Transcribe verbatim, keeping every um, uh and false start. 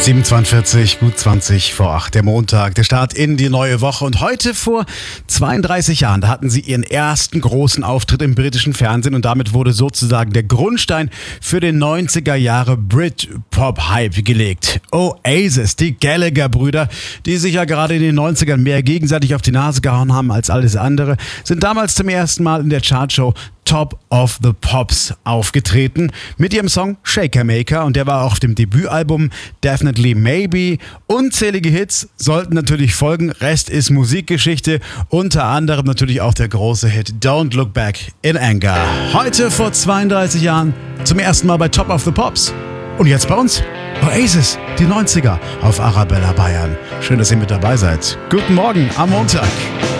siebenundzwanzig, gut zwanzig vor acht, der Montag, der Start in die neue Woche. Und heute vor zweiunddreißig Jahren, da hatten sie ihren ersten großen Auftritt im britischen Fernsehen und damit wurde sozusagen der Grundstein für den neunziger Jahre Brit-Pop-Hype gelegt. Oasis, die Gallagher-Brüder, die sich ja gerade in den neunzigern mehr gegenseitig auf die Nase gehauen haben als alles andere, sind damals zum ersten Mal in der Chartshow Top of the Pops aufgetreten mit ihrem Song Shaker Maker und der war auch auf dem Debütalbum Definitely Maybe. Unzählige Hits sollten natürlich folgen, Rest ist Musikgeschichte, unter anderem natürlich auch der große Hit Don't Look Back in Anger. Heute vor zweiunddreißig Jahren zum ersten Mal bei Top of the Pops und jetzt bei uns Oasis, die neunziger auf Arabella Bayern. Schön, dass ihr mit dabei seid. Guten Morgen am Montag.